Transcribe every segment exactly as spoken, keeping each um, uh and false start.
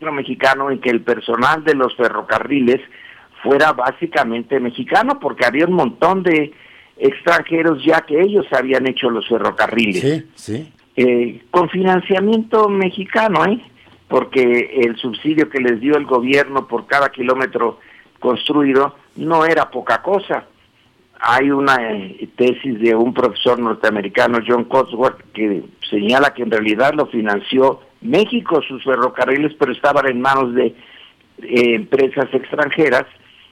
registro mexicano en que el personal de los ferrocarriles fuera básicamente mexicano, porque había un montón de extranjeros ya que ellos habían hecho los ferrocarriles. Sí, sí. Eh, con financiamiento mexicano, ¿eh? Porque el subsidio que les dio el gobierno por cada kilómetro construido no era poca cosa. Hay una eh, tesis de un profesor norteamericano, John Cotsworth, que señala que en realidad lo financió México, sus ferrocarriles, pero estaban en manos de eh, empresas extranjeras,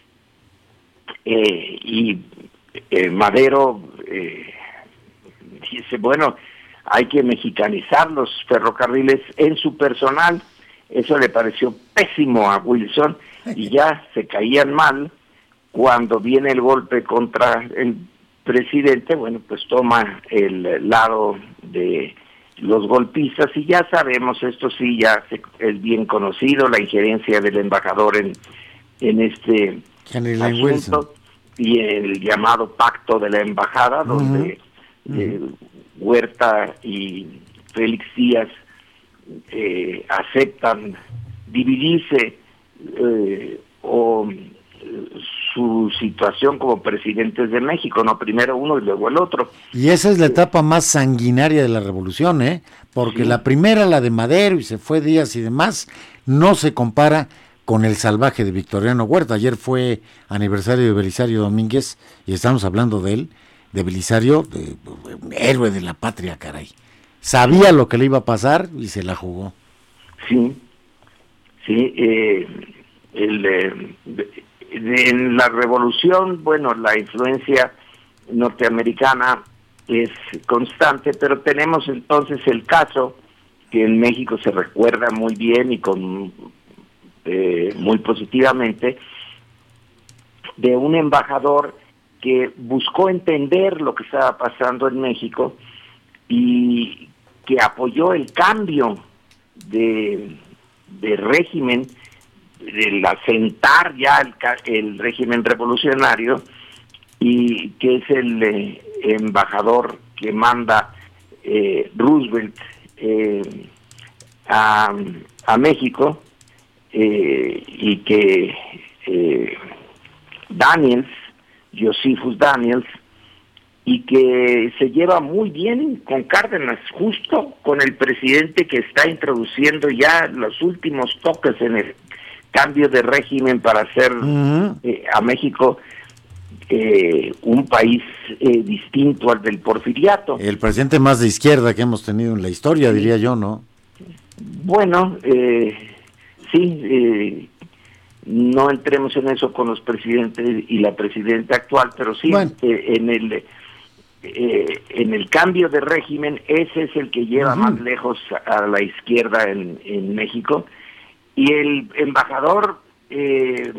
eh, y eh, Madero eh, dice, bueno, hay que mexicanizar los ferrocarriles en su personal. Eso le pareció pésimo a Wilson y ya se caían mal. Cuando viene el golpe contra el presidente, bueno, pues toma el lado de los golpistas y ya sabemos, esto sí ya es bien conocido, la injerencia del embajador en, en este Henry Lane asunto Wilson. Y el llamado pacto de la embajada, uh-huh. donde uh-huh. eh, Huerta y Félix Díaz eh, aceptan dividirse eh, o su situación como presidentes de México, no primero uno y luego el otro. Y esa es la etapa más sanguinaria de la revolución, ¿eh? Porque sí. La primera, la de Madero, y se fue Díaz y demás, no se compara con el salvaje de Victoriano Huerta. Ayer fue aniversario de Belisario Domínguez, y estamos hablando de él, de Belisario, de, de, un héroe de la patria, caray. Sabía lo que le iba a pasar y se la jugó. Sí, sí, eh, el... Eh, en la revolución, bueno, la influencia norteamericana es constante, pero tenemos entonces el caso que en México se recuerda muy bien y con eh, muy positivamente, de un embajador que buscó entender lo que estaba pasando en México y que apoyó el cambio de, de régimen, el asentar ya el, el régimen revolucionario, y que es el eh, embajador que manda eh, Roosevelt eh, a, a México, eh, y que eh, Daniels, Josephus Daniels, y que se lleva muy bien con Cárdenas, justo con el presidente que está introduciendo ya los últimos toques en el cambio de régimen para hacer uh-huh. eh, a México eh, un país eh, distinto al del porfiriato. El presidente más de izquierda que hemos tenido en la historia, sí. diría yo, ¿no? Bueno, eh, sí, eh, no entremos en eso con los presidentes y la presidenta actual, pero sí, bueno. eh, en el eh, en el cambio de régimen, ese es el que lleva uh-huh. más lejos a la izquierda en, en México. Y el embajador eh,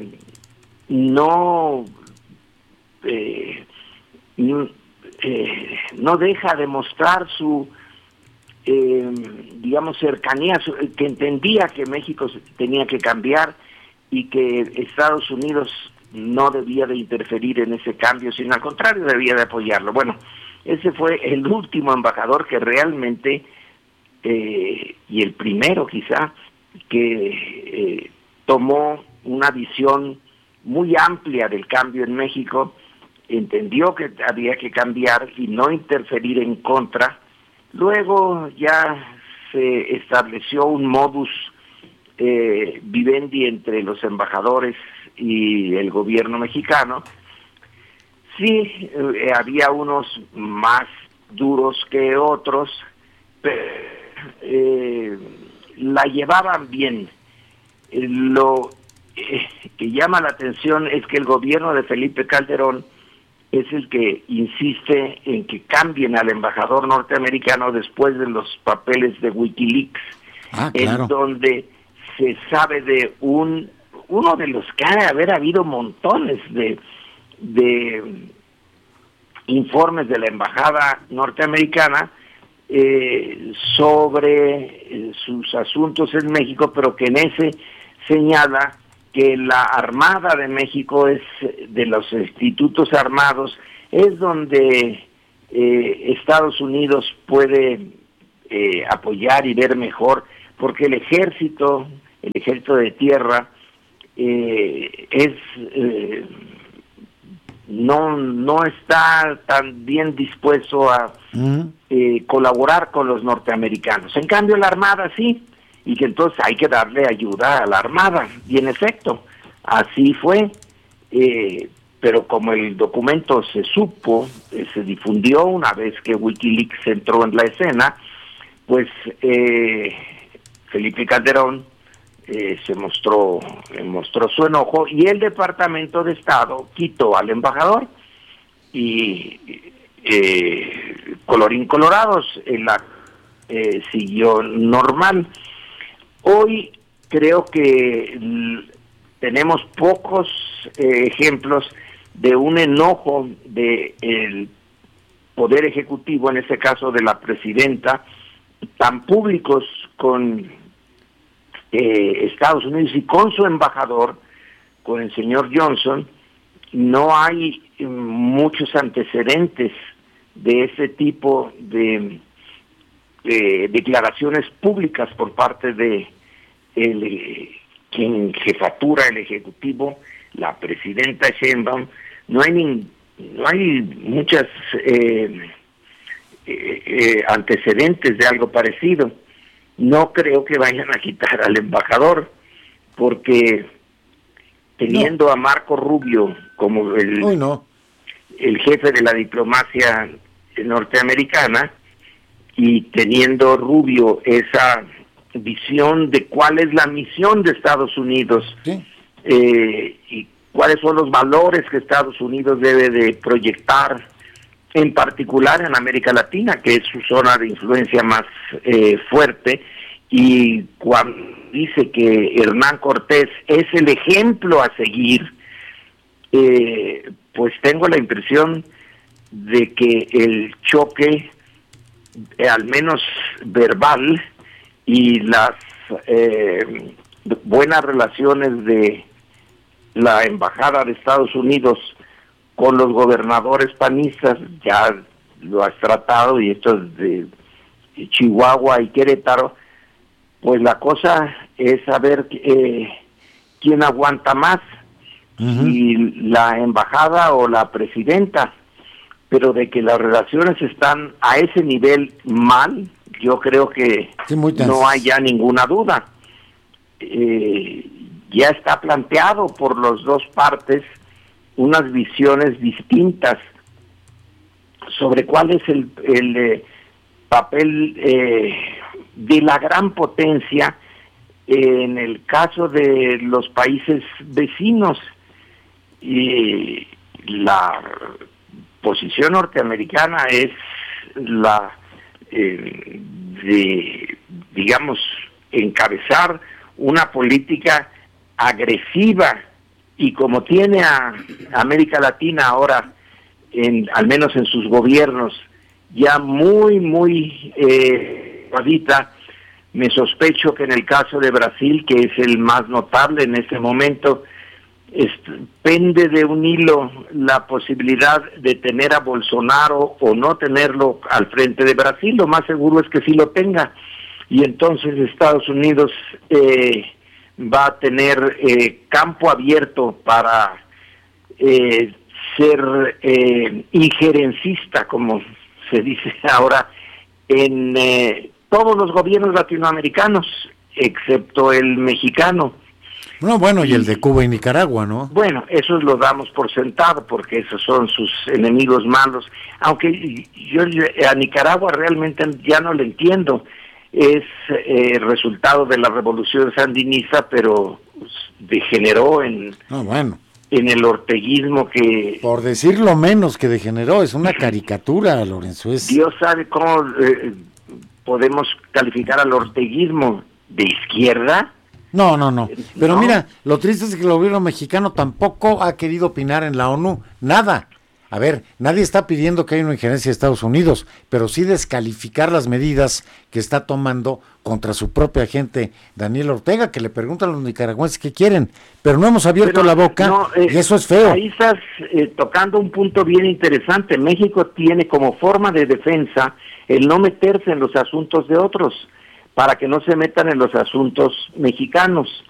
no, eh, no, eh, no deja de mostrar su, eh, digamos, cercanía, su, que entendía que México tenía que cambiar y que Estados Unidos no debía de interferir en ese cambio, sino al contrario, debía de apoyarlo. Bueno, ese fue el último embajador que realmente, eh, y el primero quizá, que eh, tomó una visión muy amplia del cambio en México, entendió que había que cambiar y no interferir en contra. Luego ya se estableció un modus eh, vivendi entre los embajadores y el gobierno mexicano. Sí, eh, había unos más duros que otros, pero eh, la llevaban bien. Eh, lo eh, que llama la atención es que el gobierno de Felipe Calderón es el que insiste en que cambien al embajador norteamericano después de los papeles de Wikileaks, ah, claro. en donde se sabe de un uno de los que ha de haber habido montones de de informes de la embajada norteamericana eh, sobre eh, sus asuntos en México, pero que en ese señala que la Armada de México es de los institutos armados, es donde eh, Estados Unidos puede eh, apoyar y ver mejor, porque el ejército el ejército de tierra eh, es eh, no no está tan bien dispuesto a uh-huh. eh, colaborar con los norteamericanos. En cambio la Armada sí, y que entonces hay que darle ayuda a la Armada, y en efecto así fue, eh, pero como el documento se supo, eh, se difundió una vez que WikiLeaks entró en la escena, pues eh, Felipe Calderón eh, se mostró, eh, mostró su enojo, y el Departamento de Estado quitó al embajador, y eh, colorín colorados, la eh, siguió normal. Hoy creo que l- tenemos pocos eh, ejemplos de un enojo del Poder Ejecutivo, en este caso de la presidenta, tan públicos con eh, Estados Unidos y con su embajador, con el señor Johnson. No hay eh, muchos antecedentes de ese tipo de eh, declaraciones públicas por parte de el, eh, quien jefatura el Ejecutivo, la presidenta Sheinbaum. No hay ni, no hay muchas eh, eh, eh, antecedentes de algo parecido. No creo que vayan a quitar al embajador, porque teniendo no. a Marco Rubio como el, Uy, no. el jefe de la diplomacia norteamericana, y teniendo Rubio esa visión de cuál es la misión de Estados Unidos, ¿sí? eh, y cuáles son los valores que Estados Unidos debe de proyectar, en particular en América Latina, que es su zona de influencia más eh, fuerte, y cuando dice que Hernán Cortés es el ejemplo a seguir, eh, pues tengo la impresión de que el choque, eh, al menos verbal, y las eh, buenas relaciones de la Embajada de Estados Unidos con los gobernadores panistas, ya lo has tratado, y esto es de Chihuahua y Querétaro, pues la cosa es saber eh, quién aguanta más, uh-huh. si la embajada o la presidenta. Pero de que las relaciones están a ese nivel mal, yo creo que sí, no hay ya ninguna duda. Eh, ya está planteado por las dos partes unas visiones distintas sobre cuál es el, el eh, papel eh, de la gran potencia eh, en el caso de los países vecinos. Y la posición norteamericana es la eh, de, digamos, encabezar una política agresiva, y como tiene a América Latina ahora, en, al menos en sus gobiernos, ya muy, muy eh, ahorita, me sospecho que en el caso de Brasil, que es el más notable en este momento, es, pende de un hilo la posibilidad de tener a Bolsonaro o no tenerlo al frente de Brasil. Lo más seguro es que sí lo tenga, y entonces Estados Unidos eh, va a tener eh, campo abierto para eh, ser eh, injerencista, como se dice ahora, en eh, todos los gobiernos latinoamericanos, excepto el mexicano. No, bueno, y el de Cuba y Nicaragua, ¿no? Bueno, esos lo damos por sentado, porque esos son sus enemigos malos. Aunque yo a Nicaragua realmente ya no le entiendo. Es eh, resultado de la revolución sandinista, pero pues, degeneró en, oh, bueno. en el orteguismo que... Por decirlo menos que degeneró, es una caricatura, Lorenzo. Es... Dios sabe cómo eh, podemos calificar al orteguismo, de izquierda. No, no, no. Pero no. Mira, lo triste es que el gobierno mexicano tampoco ha querido opinar en la ONU, nada. A ver, nadie está pidiendo que haya una injerencia de Estados Unidos, pero sí descalificar las medidas que está tomando contra su propia gente, Daniel Ortega, que le preguntan a los nicaragüenses qué quieren, pero no hemos abierto pero, la boca, no, eh, y eso es feo. Ahí estás eh, tocando un punto bien interesante. México tiene como forma de defensa el no meterse en los asuntos de otros, para que no se metan en los asuntos mexicanos.